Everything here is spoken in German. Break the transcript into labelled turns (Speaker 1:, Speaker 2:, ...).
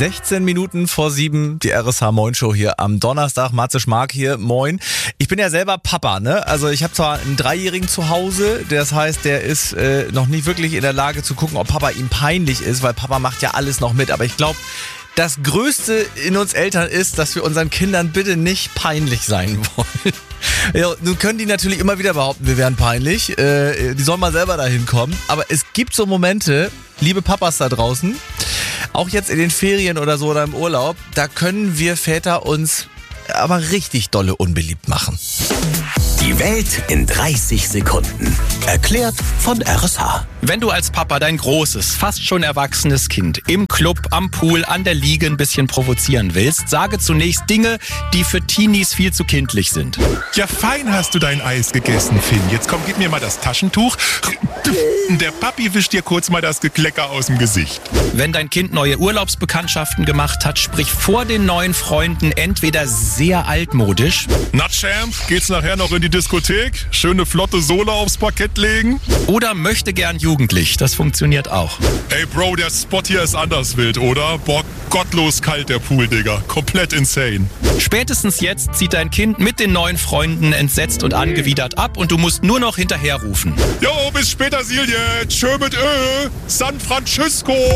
Speaker 1: 16 Minuten vor 7, die RSH Moin Show hier am Donnerstag. Matze Schmark hier, moin. Ich bin ja selber Papa, ne? Also ich habe zwar einen 3-Jährigen zu Hause, das heißt, der ist noch nicht wirklich in der Lage zu gucken, ob Papa ihm peinlich ist, weil Papa macht ja alles noch mit. Aber ich glaube, das Größte in uns Eltern ist, dass wir unseren Kindern bitte nicht peinlich sein wollen. Ja, nun können die natürlich immer wieder behaupten, wir wären peinlich. Die sollen mal selber dahin kommen. Aber es gibt so Momente, liebe Papas da draußen, auch jetzt in den Ferien oder so oder im Urlaub, da können wir Väter uns aber richtig dolle unbeliebt machen.
Speaker 2: Die Welt in 30 Sekunden. Erklärt von RSH.
Speaker 3: Wenn du als Papa dein großes, fast schon erwachsenes Kind im Club, am Pool, an der Liege ein bisschen provozieren willst, sage zunächst Dinge, die für Teenies viel zu kindlich sind.
Speaker 4: Ja, fein hast du dein Eis gegessen, Finn. Jetzt komm, gib mir mal das Taschentuch. Der Papi wischt dir kurz mal das Geklecker aus dem Gesicht.
Speaker 3: Wenn dein Kind neue Urlaubsbekanntschaften gemacht hat, sprich vor den neuen Freunden entweder sehr altmodisch.
Speaker 4: Na Champ, geht's nachher noch in die Diskothek? Schöne flotte Sohle aufs Parkett legen?
Speaker 3: Oder möchte gern jugendlich, das funktioniert auch.
Speaker 4: Ey Bro, der Spot hier ist anders wild, oder? Boah, gottlos kalt der Pool, Digga. Komplett insane.
Speaker 3: Spätestens jetzt zieht dein Kind mit den neuen Freunden entsetzt und angewidert ab und du musst nur noch hinterherrufen.
Speaker 4: Jo, bis später, Silje. Tschö mit San Francisco.